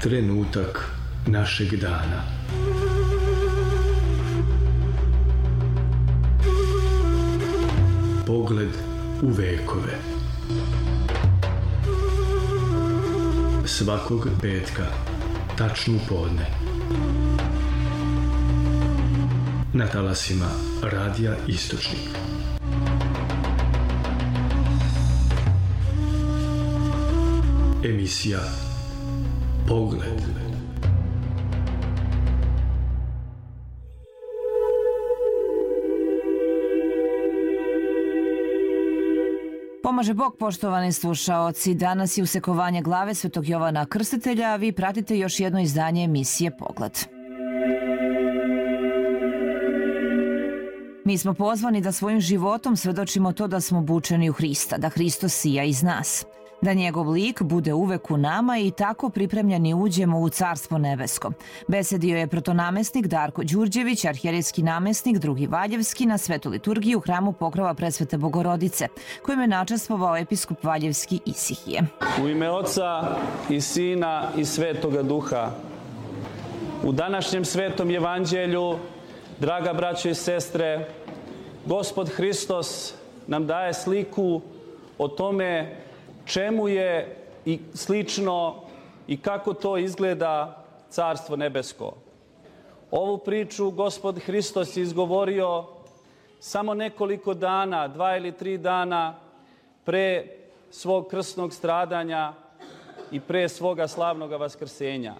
Trenutak našeg dana. Pogled u vekove. Svakog petka, tačno u podne. Na talasima Radija Istočnik. Emisija Pogled. Pomaže Bog, poštovani slušaoci. Danas je usekovanje glave Svetog Jovana Krstitelja, a vi pratite još jedno izdanje emisije Pogled. Mi smo pozvani da svojim životom svedočimo to da smo obučeni u Hrista, da Hristos sija iz nas, da njegov lik bude uvek u nama i tako pripremljeni uđemo u Carstvo nebesko. Besedio je protonamestnik Darko Đurđević, arhijerejski namestnik Drugi Valjevski na Svetu liturgiju u hramu Pokrova Presvete Bogorodice, kojim je načastvovao episkop Valjevski Isihije. U ime Oca i Sina i Svetoga Duha. U današnjem Svetom Evanđelju, draga braćo i sestre, Gospod Hristos nam daje sliku o tome čemu je i slično i kako to izgleda Carstvo nebesko. Ovu priču Gospod Hristos je izgovorio samo nekoliko dana, 2 ili 3 dana pre svog krsnog stradanja i pre svoga slavnog vaskrsenja.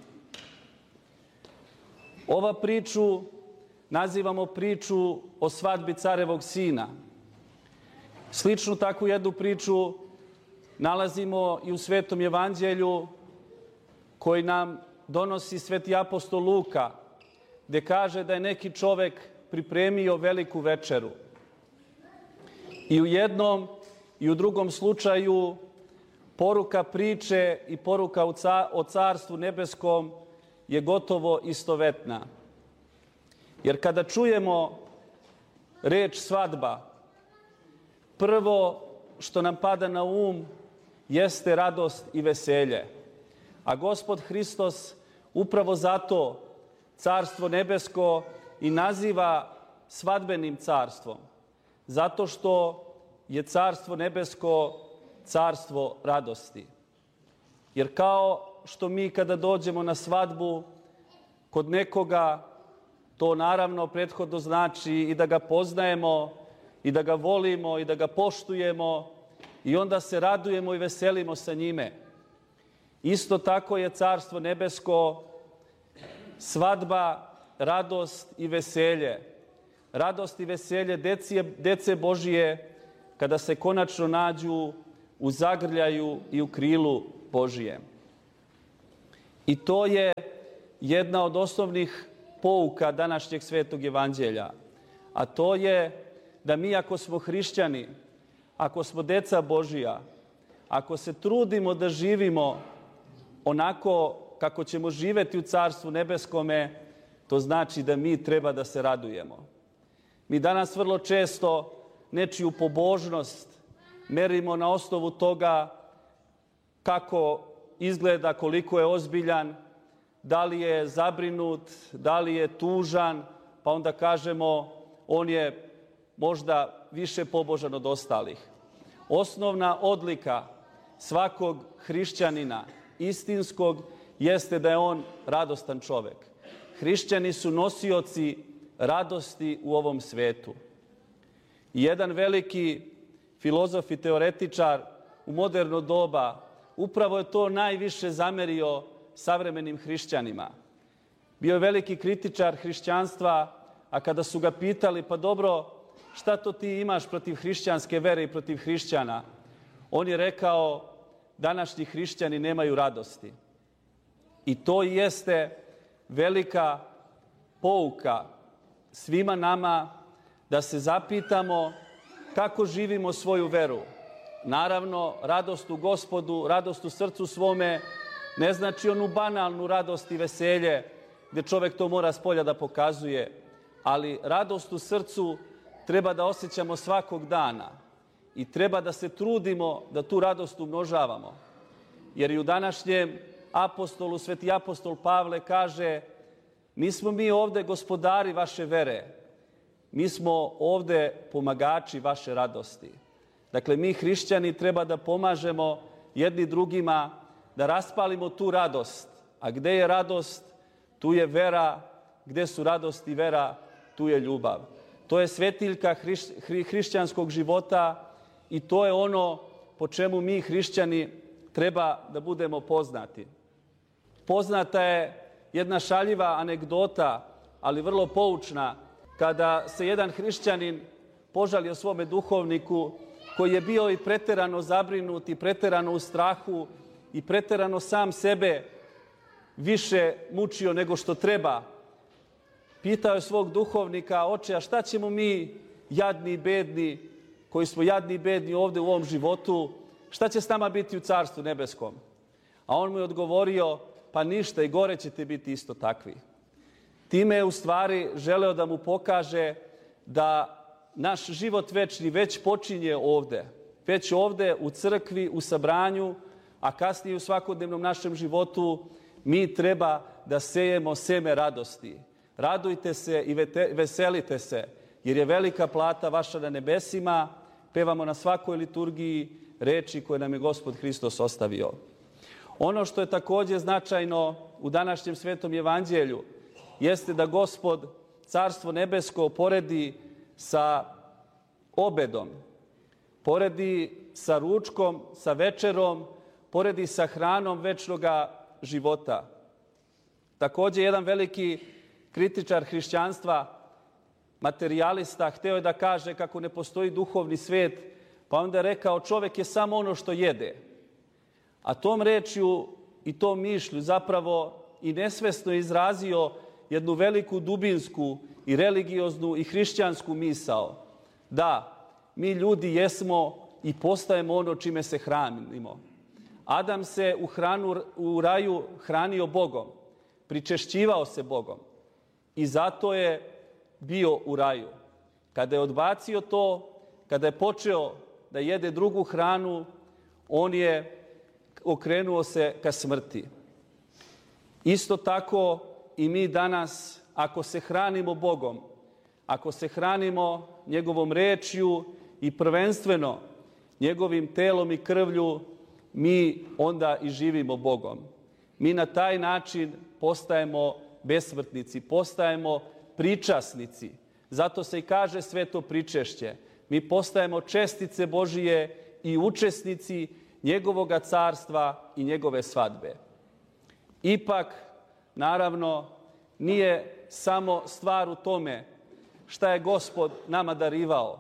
Ova priču nazivamo priču o svadbi carevog sina. Sličnu takvu jednu priču nalazimo i u Svetom Evanđelju koji nam donosi sveti apostol Luka, gde kaže da je neki čovek pripremio veliku večeru. I u jednom i u drugom slučaju poruka priče i poruka o Carstvu nebeskom je gotovo istovetna. Jer kada čujemo reč svadba, prvo što nam pada na um jeste radost i veselje. A Gospod Hristos upravo zato Carstvo nebesko i naziva svadbenim carstvom. Zato što je Carstvo nebesko carstvo radosti. Jer kao što mi kada dođemo na svadbu kod nekoga, to naravno prethodno znači i da ga poznajemo, i da ga volimo, i da ga poštujemo, i onda se radujemo i veselimo sa njime. Isto tako je Carstvo nebesko svadba, radost i veselje. Radost i veselje dece Božije kada se konačno nađu u zagrljaju i u krilu Božijem. I to je jedna od osnovnih pouka današnjeg Svetog Evanđelja. A to je da mi ako smo hrišćani, ako smo deca Božija, ako se trudimo da živimo onako kako ćemo živeti u Carstvu nebeskome, to znači da mi treba da se radujemo. Mi danas vrlo često nečiju pobožnost merimo na osnovu toga kako izgleda, koliko je ozbiljan, da li je zabrinut, da li je tužan, pa onda kažemo on je možda više pobožan od ostalih. Osnovna odlika svakog hrišćanina, istinskog, jeste da je on radostan čovek. Hrišćani su nosioci radosti u ovom svetu. I jedan veliki filozof i teoretičar u moderno doba upravo je to najviše zamerio savremenim hrišćanima. Bio je veliki kritičar hrišćanstva, a kada su ga pitali, pa dobro, šta to ti imaš protiv hrišćanske vere i protiv hrišćana? On je rekao, današnji hrišćani nemaju radosti. I to jeste velika pouka svima nama da se zapitamo kako živimo svoju veru. Naravno, radost u Gospodu, radost u srcu svome, ne znači onu banalnu radost i veselje gde čovek to mora spolja da pokazuje, ali radost u srcu treba da osjećamo svakog dana i treba da se trudimo da tu radost umnožavamo. Jer i u današnjem apostolu, sveti apostol Pavle kaže: nismo mi ovde gospodari vaše vere, mi smo ovde pomagači vaše radosti. Dakle, mi hrišćani treba da pomažemo jedni drugima, da raspalimo tu radost. A gde je radost, tu je vera. Gde su radost i vera, tu je ljubav. To je svetiljka hrišćanskog života i to je ono po čemu mi hrišćani treba da budemo poznati. Poznata je jedna šaljiva anegdota, ali vrlo poučna, kada se jedan hrišćanin požalio svome duhovniku koji je bio i preterano zabrinut i preterano u strahu i preterano sam sebe više mučio nego što treba. Pitao je svog duhovnika: oče, a šta ćemo mi jadni i bedni, koji smo jadni i bedni ovde u ovom životu, šta će s nama biti u Carstvu nebeskom? A on mu je odgovorio: pa ništa, i gore ćete biti isto takvi. Time je u stvari želeo da mu pokaže da naš život večni već počinje ovde. Već ovde u crkvi, u sabranju, a kasnije u svakodnevnom našem životu mi treba da sejemo seme radosti. Radujte se i veselite se, jer je velika plata vaša na nebesima. Pevamo na svakoj liturgiji reči koje nam je Gospod Hristos ostavio. Ono što je takođe značajno u današnjem Svetom evanđelju jeste da Gospod Carstvo nebesko poredi sa obedom, poredi sa ručkom, sa večerom, poredi sa hranom večnoga života. Takođe, jedan veliki kritičar hrišćanstva, materijalista, hteo je da kaže kako ne postoji duhovni svet, pa onda je rekao: čovek je samo ono što jede. A tom rečju i tom mišlju zapravo i nesvesno izrazio jednu veliku dubinsku i religioznu i hrišćansku misao. Da, mi ljudi jesmo i postajemo ono čime se hranimo. Adam se u raju hranio Bogom, pričešćivao se Bogom i zato je bio u raju. Kada je odbacio to, kada je počeo da jede drugu hranu, on je okrenuo se ka smrti. Isto tako i mi danas, ako se hranimo Bogom, ako se hranimo njegovom rečju i prvenstveno njegovim telom i krvlju, mi onda i živimo Bogom. Mi na taj način postajemo besmrtnici, postajemo pričasnici. Zato se i kaže sveto pričešće. Mi postajemo čestice Božije i učesnici njegovoga carstva i njegove svadbe. Ipak, naravno, nije samo stvar u tome šta je Gospod nama darivao,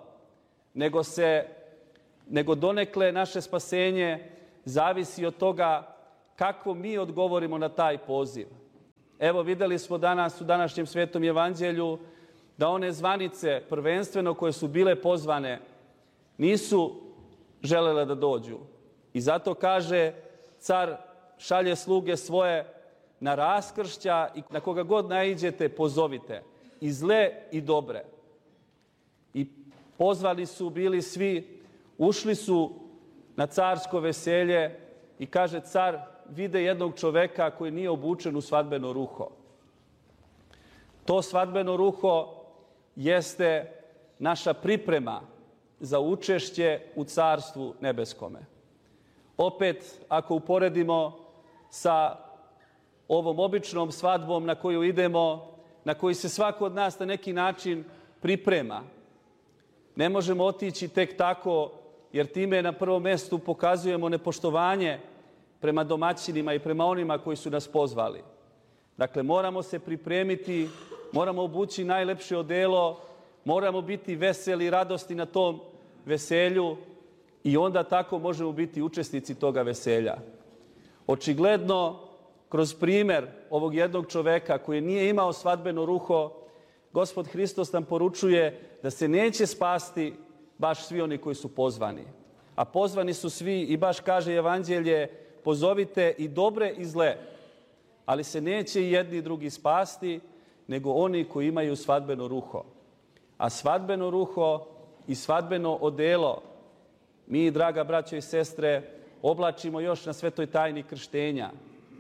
nego donekle naše spasenje zavisi od toga kako mi odgovorimo na taj poziv. Evo, videli smo danas u današnjem Svetom evanđelju da one zvanice, prvenstveno koje su bile pozvane, nisu želele da dođu. I zato kaže, car šalje sluge svoje na raskršća i na koga god naiđete pozovite, i zle i dobre. I pozvani su bili svi, ušli su na carsko veselje i kaže car, vide jednog čoveka koji nije obučen u svadbeno ruho. To svadbeno ruho jeste naša priprema za učešće u Carstvu nebeskome. Opet, ako uporedimo sa ovom običnom svadbom na koju idemo, na koju se svako od nas na neki način priprema, ne možemo otići tek tako, jer time na prvom mestu pokazujemo nepoštovanje prema domaćinima i prema onima koji su nas pozvali. Dakle, moramo se pripremiti, moramo obući najlepše odelo, moramo biti veseli i radosti na tom veselju i onda tako možemo biti učesnici toga veselja. Očigledno, kroz primer ovog jednog čoveka koji nije imao svadbeno ruho, Gospod Hristos nam poručuje da se neće spasti baš svi oni koji su pozvani. A pozvani su svi i baš kaže Evanđelje, pozovite i dobre i zle, ali se neće i jedni i drugi spasti, nego oni koji imaju svadbeno ruho. A svadbeno ruho i svadbeno odelo mi, draga braćo i sestre, oblačimo još na svetoj tajni krštenja.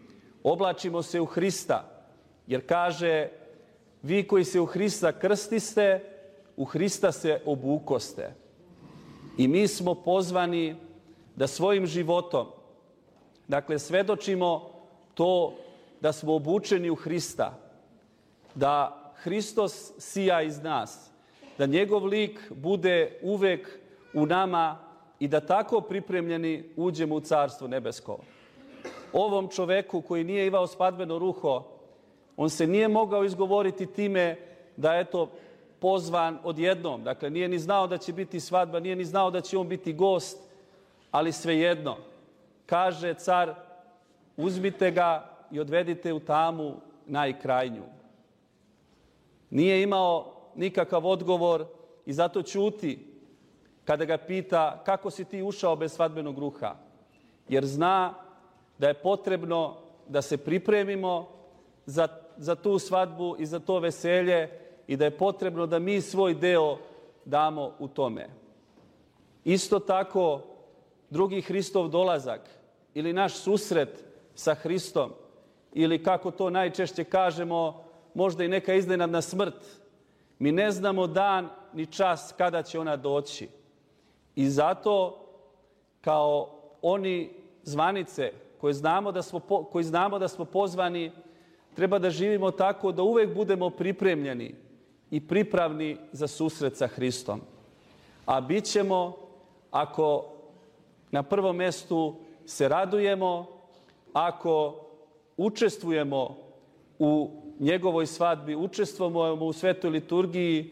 oblačimo se u Hrista, jer kaže, vi koji se u Hrista krstiste, u Hrista se obukoste. I mi smo pozvani da svojim životom, dakle, svedočimo to da smo obučeni u Hrista, da Hristos sija iz nas, da njegov lik bude uvek u nama i da tako pripremljeni uđemo u Carstvo nebesko. Ovom čoveku koji nije imao svadbeno ruho, on se nije mogao izgovoriti time da je to pozvan odjednom. Dakle, nije ni znao da će biti svadba, nije ni znao da će on biti gost, ali svejedno. Kaže car, uzmite ga i odvedite u tamu najkrajnju. Nije imao nikakav odgovor i zato ćuti kada ga pita kako si ti ušao bez svadbenog ruha. Jer zna da je potrebno da se pripremimo za tu svadbu i za to veselje i da je potrebno da mi svoj deo damo u tome. Isto tako, drugi Hristov dolazak ili naš susret sa Hristom ili kako to najčešće kažemo, možda i neka iznenadna smrt. Mi ne znamo dan ni čas kada će ona doći. I zato kao oni zvanice koji znamo da smo pozvani, treba da živimo tako da uvek budemo pripremljeni i pripravni za susret sa Hristom. A bit ćemo ako na prvom mestu se radujemo, ako učestvujemo u njegovoj svadbi, učestvujemo u svetoj liturgiji,